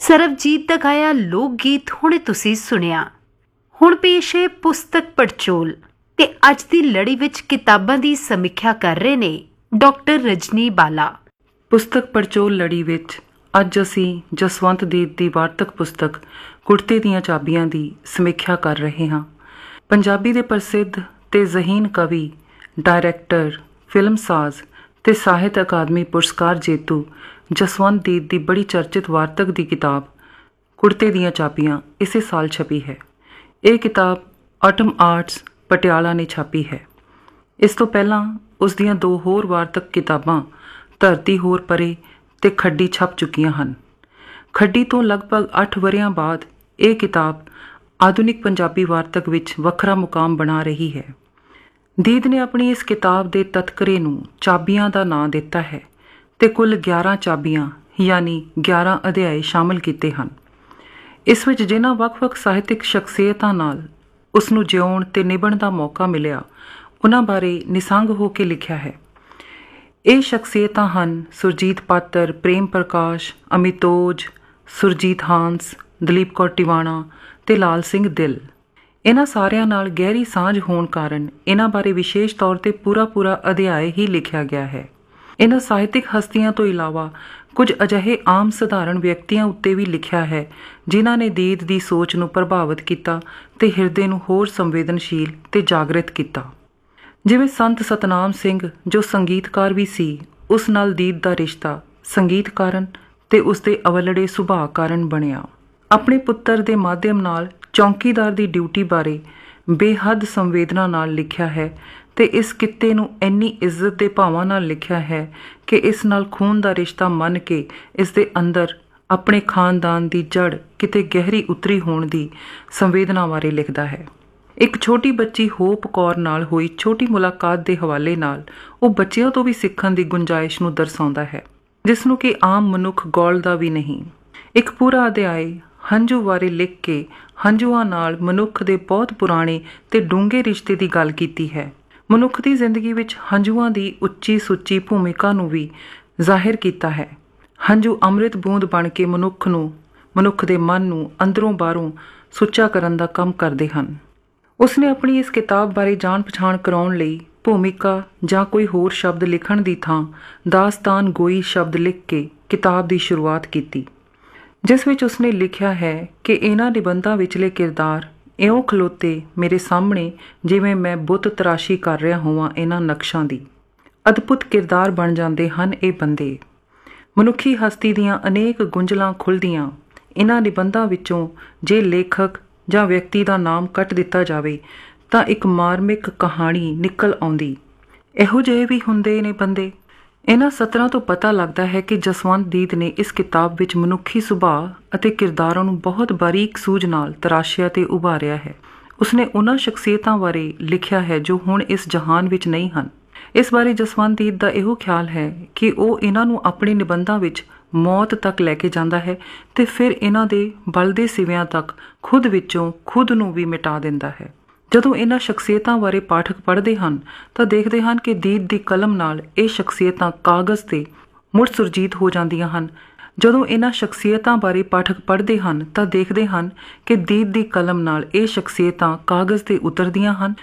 ਸਰਬਜੀਤ ਦਾ ਗਾਇਆ ਲੋਕ ਗੀਤ ਹੁਣੇ ਤੁਸੀਂ ਸੁਣਿਆ। ਹੁਣ ਪੇਸ਼ ਹੈ ਪੁਸਤਕ ਪੜਚੋਲ ਤੇ ਅੱਜ ਦੀ ਲੜੀ ਵਿੱਚ ਕਿਤਾਬਾਂ ਦੀ ਸਮੀਖਿਆ ਕਰ ਰਹੇ ਨੇ ਡਾਕਟਰ ਰਜਨੀ ਬਾਲਾ। ਪੁਸਤਕ ਪੜਚੋਲ ਲੜੀ ਵਿੱਚ ਅੱਜ ਅਸੀਂ ਜਸਵੰਤ ਦੇਵ ਦੀ ਵਾਰਤਕ ਪੁਸਤਕ ਕੁੜਤੇ ਦੀਆਂ ਚਾਬੀਆਂ ਦੀ ਸਮੀਖਿਆ ਕਰ ਰਹੇ ਹਾਂ। ਪੰਜਾਬੀ ਦੇ ਪ੍ਰਸਿੱਧ ਤੇ ਜ਼ਹੀਨ ਕਵੀ, ਡਾਇਰੈਕਟਰ, ਫਿਲਮਸਾਜ਼ ਤੇ ਸਾਹਿਤ ਅਕਾਦਮੀ ਪੁਰਸਕਾਰ ਜੇਤੂ ਜਸਵੰਤ ਦੇਵ ਦੀ ਬੜੀ ਚਰਚਿਤ ਵਾਰਤਕ ਦੀ ਕਿਤਾਬ ਕੁੜਤੇ ਦੀਆਂ ਚਾਬੀਆਂ ਇਸੇ ਸਾਲ ਛਪੀ ਹੈ। ਇਹ ਕਿਤਾਬ ਆਟਮ ਆਰਟਸ ਪਟਿਆਲਾ ਨੇ ਛਾਪੀ ਹੈ। ਇਸ ਤੋਂ ਪਹਿਲਾਂ ਉਸ ਦੀਆਂ 2 ਹੋਰ ਵਾਰਤਕ ਕਿਤਾਬਾਂ ਧਰਤੀ ਹੋਰ ਪਰੇ ਤੇ ਖੱਡੀ ਛਪ ਚੁੱਕੀਆਂ ਹਨ। ਖੱਡੀ ਤੋਂ ਲਗਭਗ 8 ਵਰ੍ਹਿਆਂ ਬਾਅਦ ਇਹ ਕਿਤਾਬ ਆਧੁਨਿਕ ਪੰਜਾਬੀ ਵਾਰਤਕ ਵਿੱਚ ਵੱਖਰਾ ਮੁਕਾਮ ਬਣਾ ਰਹੀ ਹੈ। ਦੀਦ ਨੇ ਆਪਣੀ ਇਸ ਕਿਤਾਬ ਦੇ ਤਤਕਰੇ ਨੂੰ ਚਾਬੀਆਂ ਦਾ ਨਾਂ ਦਿੱਤਾ ਹੈ ਤੇ ਕੁੱਲ 11 ਚਾਬੀਆਂ ਯਾਨੀ 11 ਅਧਿਆਏ ਸ਼ਾਮਲ ਕੀਤੇ ਹਨ। ਇਸ ਵਿੱਚ ਜਿਨ੍ਹਾਂ ਵੱਖ-ਵੱਖ ਸਾਹਿਤਕ ਸ਼ਖਸੀਅਤਾਂ ਨਾਲ ਉਸ ਨੂੰ ਜਿਉਣ ਤੇ ਨਿਭਣ ਦਾ ਮੌਕਾ ਮਿਲਿਆ, ਉਹਨਾਂ ਬਾਰੇ ਨਿਸੰਗ ਹੋ ਕੇ ਲਿਖਿਆ ਹੈ। ਇਹ ਸ਼ਖਸੀਅਤਾਂ ਹਨ ਸੁਰਜੀਤ ਪਾਤਰ, ਪ੍ਰੇਮ ਪ੍ਰਕਾਸ਼, ਅਮਿਤੋਜ, ਸੁਰਜੀਤ ਹਾਂਸ, ਦਲੀਪ ਕੌਰ ਟਿਵਾਣਾ ਤੇ ਲਾਲ ਸਿੰਘ ਦਿਲ। ਇਹਨਾਂ ਸਾਰਿਆਂ ਨਾਲ ਗਹਿਰੀ ਸਾਂਝ ਹੋਣ ਕਾਰਨ ਇਹਨਾਂ ਬਾਰੇ ਵਿਸ਼ੇਸ਼ ਤੌਰ ਤੇ ਪੂਰਾ ਅਧਿਆਇ ਹੀ ਲਿਖਿਆ ਗਿਆ ਹੈ। ਇਹਨਾਂ ਸਾਹਿਤਕ ਹਸਤੀਆਂ ਤੋਂ ਇਲਾਵਾ ਕੁਝ ਅਜਿਹੇ ਆਮ ਸਧਾਰਨ ਵਿਅਕਤੀਆਂ ਉੱਤੇ ਵੀ ਲਿਖਿਆ ਹੈ ਜਿਨ੍ਹਾਂ ਨੇ ਦੀਦ ਦੀ ਸੋਚ ਨੂੰ ਪ੍ਰਭਾਵਿਤ ਕੀਤਾ ਤੇ ਹਿਰਦੇ ਨੂੰ ਹੋਰ ਸੰਵੇਦਨਸ਼ੀਲ ਤੇ ਜਾਗਰਿਤ ਕੀਤਾ। ਜਿਵੇਂ ਸੰਤ ਸਤਨਾਮ ਸਿੰਘ ਜੋ ਸੰਗੀਤਕਾਰ ਵੀ ਸੀ, ਉਸ ਨਾਲ ਦੀਦ ਦਾ ਰਿਸ਼ਤਾ ਸੰਗੀਤ ਕਾਰਨ ਤੇ ਉਸ ਦੇ ਅਵਲੜੇ ਸੁਭਾਅ ਕਾਰਨ ਬਣਿਆ। ਆਪਣੇ ਪੁੱਤਰ ਦੇ ਮਾਧਿਅਮ ਨਾਲ ਚੌਂਕੀਦਾਰ ਦੀ ਡਿਊਟੀ ਬਾਰੇ ਬੇਹੱਦ ਸੰਵੇਦਨਾ ਨਾਲ ਲਿਖਿਆ ਹੈ ਤੇ ਇਸ ਕਿੱਤੇ ਨੂੰ ਇੰਨੀ ਇੱਜ਼ਤ ਦੇ ਭਾਵਾਂ ਨਾਲ ਲਿਖਿਆ ਹੈ ਕਿ ਇਸ ਨਾਲ ਖੂਨ ਦਾ ਰਿਸ਼ਤਾ ਮੰਨ ਕੇ ਇਸ ਦੇ ਅੰਦਰ ਆਪਣੇ ਖਾਨਦਾਨ ਦੀ ਜੜ ਕਿਤੇ ਗਹਿਰੀ ਉਤਰੀ ਹੋਣ ਦੀ ਸੰਵੇਦਨਾ ਬਾਰੇ ਲਿਖਦਾ ਹੈ। ਇੱਕ ਛੋਟੀ ਬੱਚੀ ਹੋਪ ਕੌਰ ਨਾਲ ਹੋਈ ਛੋਟੀ ਮੁਲਾਕਾਤ ਦੇ ਹਵਾਲੇ ਨਾਲ ਉਹ ਬੱਚਿਆਂ ਤੋਂ ਵੀ ਸਿੱਖਣ ਦੀ ਗੁੰਜਾਇਸ਼ ਨੂੰ ਦਰਸਾਉਂਦਾ ਹੈ, ਜਿਸ ਨੂੰ ਕਿ ਆਮ ਮਨੁੱਖ ਗੌਲਦਾ ਵੀ ਨਹੀਂ। ਇੱਕ ਪੂਰਾ ਅਧਿਆਇ ਹੰਝੂ ਬਾਰੇ ਲਿਖ ਕੇ ਹੰਝੂਆਂ ਨਾਲ ਮਨੁੱਖ ਦੇ ਬਹੁਤ ਪੁਰਾਣੇ ਤੇ ਡੂੰਘੇ ਰਿਸ਼ਤੇ ਦੀ ਗੱਲ ਕੀਤੀ ਹੈ। ਮਨੁੱਖ ਦੀ ਜ਼ਿੰਦਗੀ ਵਿੱਚ ਹੰਝੂਆਂ ਦੀ ਉੱਚੀ ਸੁੱਚੀ ਭੂਮਿਕਾ ਨੂੰ ਵੀ ਜ਼ਾਹਿਰ ਕੀਤਾ ਹੈ। ਹੰਝੂ ਅੰਮ੍ਰਿਤ ਬੂੰਦ ਬਣ ਕੇ ਮਨੁੱਖ ਦੇ ਮਨ ਨੂੰ ਅੰਦਰੋਂ ਬਾਹਰੋਂ ਸੁੱਚਾ ਕਰਨ ਦਾ ਕੰਮ ਕਰਦੇ ਹਨ। ਉਸਨੇ ਆਪਣੀ ਇਸ ਕਿਤਾਬ ਬਾਰੇ ਜਾਣ ਪਛਾਣ ਕਰਾਉਣ ਲਈ ਭੂਮਿਕਾ ਜਾਂ ਕੋਈ ਹੋਰ ਸ਼ਬਦ ਲਿਖਣ ਦੀ ਥਾਂ ਦਾਸਤਾਨ ਗੋਈ ਸ਼ਬਦ ਲਿਖ ਕੇ ਕਿਤਾਬ ਦੀ ਸ਼ੁਰੂਆਤ ਕੀਤੀ, ਜਿਸ ਵਿੱਚ ਉਸਨੇ ਲਿਖਿਆ ਹੈ ਕਿ ਇਹਨਾਂ ਨਿਬੰਧਾਂ ਵਿਚਲੇ ਕਿਰਦਾਰ ਇਉਂ ਖਲੋਤੇ ਮੇਰੇ ਸਾਹਮਣੇ ਜਿਵੇਂ ਮੈਂ ਬੁੱਤ ਤਰਾਸ਼ੀ ਕਰ ਰਿਹਾ ਹੋਵਾਂ ਇਹਨਾਂ ਨਕਸ਼ਾਂ ਦੀ। ਅਦਭੁਤ ਕਿਰਦਾਰ ਬਣ ਜਾਂਦੇ ਹਨ ਇਹ ਬੰਦੇ। ਮਨੁੱਖੀ ਹਸਤੀ ਦੀਆਂ ਅਨੇਕ ਗੁੰਝਲਾਂ ਖੁੱਲ੍ਹਦੀਆਂ ਇਹਨਾਂ ਨਿਬੰਧਾਂ ਵਿੱਚੋਂ ਜੇ ਲੇਖਕ ਜਾਂ ਵਿਅਕਤੀ ਦਾ ਨਾਮ ਕੱਟ ਦਿੱਤਾ ਜਾਵੇ ਤਾਂ ਇੱਕ ਮਾਰਮਿਕ ਕਹਾਣੀ ਨਿਕਲ ਆਉਂਦੀ। ਇਹੋ ਜਿਹੇ ਵੀ ਹੁੰਦੇ ਨੇ ਬੰਦੇ। ਇਹਨਾਂ ਸਤਰਾਂ ਤੋਂ ਪਤਾ ਲੱਗਦਾ ਹੈ ਕਿ ਜਸਵੰਤ ਦੀਦ ਨੇ ਇਸ ਕਿਤਾਬ ਵਿੱਚ ਮਨੁੱਖੀ ਸੁਭਾਅ ਅਤੇ ਕਿਰਦਾਰਾਂ ਨੂੰ ਬਹੁਤ ਬਾਰੀਕ ਸੂਝ ਨਾਲ ਤਰਾਸ਼ਿਆ ਤੇ ਉਭਾਰਿਆ ਹੈ। ਉਸਨੇ ਉਹਨਾਂ ਸ਼ਖਸੀਅਤਾਂ ਬਾਰੇ ਲਿਖਿਆ ਹੈ ਜੋ ਹੁਣ ਇਸ ਜਹਾਨ ਵਿੱਚ ਨਹੀਂ ਹਨ। ਇਸ ਬਾਰੇ ਜਸਵੰਤ ਦੀਦ ਦਾ ਇਹੋ ਖਿਆਲ ਹੈ ਕਿ ਉਹ ਇਹਨਾਂ ਨੂੰ ਆਪਣੇ ਨਿਬੰਧਾਂ ਵਿੱਚ ਮੌਤ ਤੱਕ ਲੈ ਕੇ ਜਾਂਦਾ ਹੈ ਤੇ ਫਿਰ ਇਹਨਾਂ ਦੇ ਬਲਦੇ ਸਿਵਿਆਂ ਤੱਕ ਖੁਦ ਵਿੱਚੋਂ ਖੁਦ ਨੂੰ ਵੀ ਮਿਟਾ ਦਿੰਦਾ ਹੈ। ਜਦੋਂ ਇਹਨਾਂ ਸ਼ਖਸੀਅਤਾਂ ਬਾਰੇ ਪਾਠਕ ਪੜ੍ਹਦੇ ਹਨ ਤਾਂ ਦੇਖਦੇ ਹਨ ਕਿ ਦੀਦ ਦੀ ਕਲਮ ਨਾਲ ਇਹ ਸ਼ਖਸੀਅਤਾਂ ਕਾਗਜ਼ 'ਤੇ ਮੁੜ ਸੁਰਜੀਤ ਹੋ ਜਾਂਦੀਆਂ ਹਨ। ਜਦੋਂ ਇਹਨਾਂ ਸ਼ਖਸੀਅਤਾਂ ਬਾਰੇ ਪਾਠਕ ਪੜ੍ਹਦੇ ਹਨ ਤਾਂ ਦੇਖਦੇ ਹਨ ਕਿ ਦੀਦ ਦੀ ਕਲਮ ਨਾਲ ਇਹ ਸ਼ਖਸੀਅਤਾਂ ਕਾਗਜ਼ 'ਤੇ ਉਤਰਦੀਆਂ ਹਨ